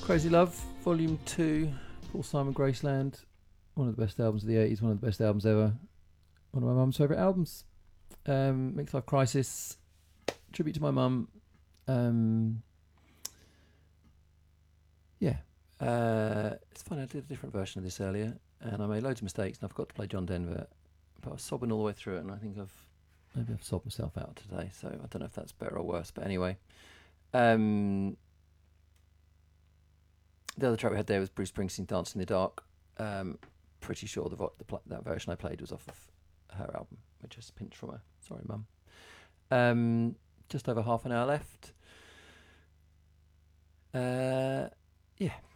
Crazy Love, Volume 2, Paul Simon Graceland. One of the best albums of the 80s, one of the best albums ever. One of my mum's favourite albums. Mixed Life Crisis, tribute to my mum. It's fun. I did a different version of this earlier, and I made loads of mistakes, and I forgot to play John Denver. But I was sobbing all the way through it, and I think maybe I've sobbed myself out today, so I don't know if that's better or worse. But anyway, the other track we had there was Bruce Springsteen, "Dancing in the Dark." Pretty sure that version I played was off of her album, which is pinched from her. Sorry, Mum. Just over half an hour left.